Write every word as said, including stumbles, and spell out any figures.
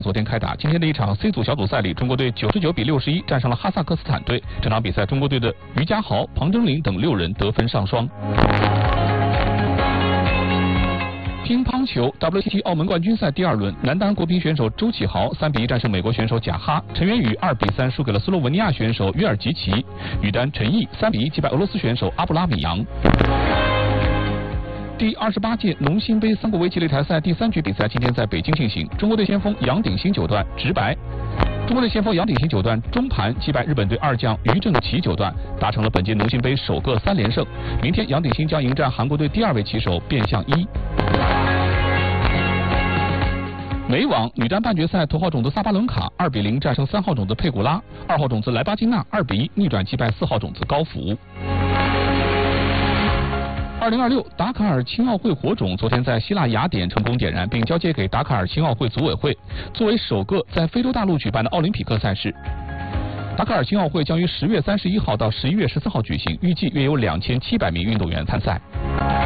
昨天开打，今天的一场 C 组小组赛里，中国队九十九比六十一战胜了哈萨克斯坦队。这场比赛，中国队的于家豪、庞征林等六人得分上双。乒乓球 W T T 澳门冠军赛第二轮，男单国乒选手周启豪三比一战胜美国选手贾哈，陈元宇二比三输给了斯洛文尼亚选手约尔吉奇，女单陈毅三比一击败俄罗斯选手阿布拉米扬。第二十八届农心杯三国围棋擂台赛第三局比赛今天在北京进行，中国队先锋杨鼎新九段直白。中国队先锋杨鼎新九段中盘击败日本队二将于正奇九段，达成了本届农心杯首个三连胜。明天杨鼎新将迎战韩国队第二位棋手卞相一。美网女单半决赛，头号种子萨巴伦卡二比零战胜三号种子佩古拉，二号种子莱巴金娜二比一逆转击败四号种子高福。二零二六达卡尔青奥会火种昨天在希腊雅典成功点燃，并交接给达卡尔青奥会组委会，作为首个在非洲大陆举办的奥林匹克赛事。达卡尔青奥会将于十月三十一号到十一月十四号举行，预计约有两千七百名运动员参赛。